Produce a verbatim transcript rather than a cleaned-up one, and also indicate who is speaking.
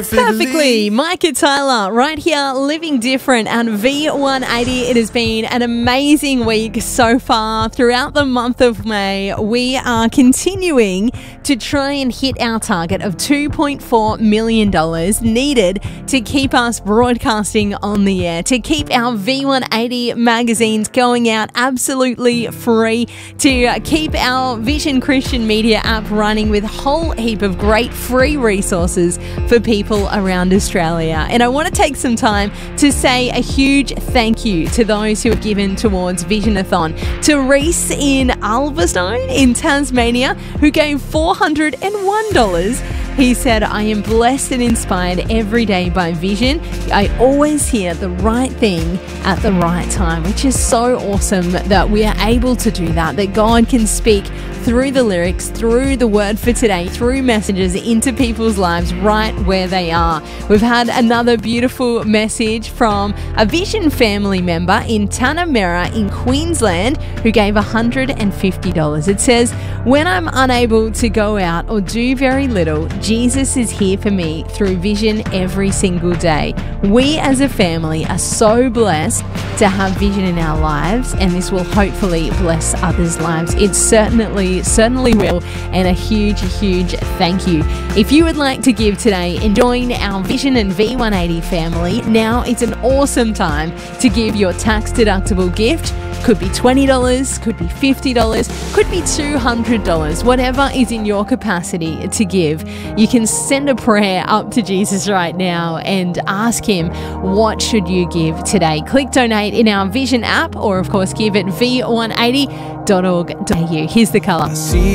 Speaker 1: Perfectly. Micah Tyler right here, living different and V one eighty. It has been an amazing week so far. Throughout the month of May, we are continuing to try and hit our target of two point four million dollars needed to keep us broadcasting on the air, to keep our V one eighty magazines going out absolutely free, to keep our Vision Christian Media app running with a whole heap of great free resources for people around Australia. And I want to take some time to say a huge thank you to those who have given towards Visionathon. To Reese in Alverstone in Tasmania, who gave four hundred and one dollars. He said, I am blessed and inspired every day by Vision. I always hear the right thing at the right time, which is so awesome that we are able to do that, that God can speak through the lyrics, through the word for today, through messages into people's lives right where they are. We've had another beautiful message from a Vision family member in Tanamera in Queensland who gave one hundred and fifty dollars. It says, when I'm unable to go out or do very little, Jesus is here for me through Vision every single day. We as a family are so blessed to have Vision in our lives, and this will hopefully bless others' lives. It certainly, certainly will, and a huge, huge thank you. If you would like to give today and join our Vision and V one eighty family, now it's an awesome time to give your tax-deductible gift. Could be twenty dollars, could be fifty dollars, could be two hundred dollars, whatever is in your capacity to give. You can send a prayer up to Jesus right now and ask him, what should you give today? Click donate in our Vision app, or of course give at v one eighty dot org dot a u. Here's the colour.